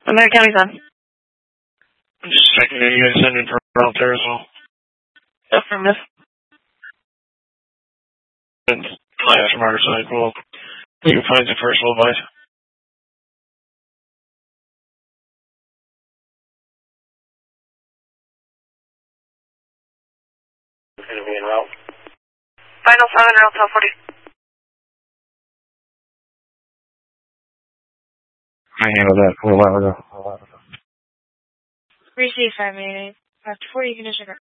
American County's on. I'm just checking if you guys send in for out there as well. Affirmative. And from our side, we can find the first little bite. It's going to be en route. Final 7, route 1240. I handled that a little while ago. Receive 588. After 40, you can disregard.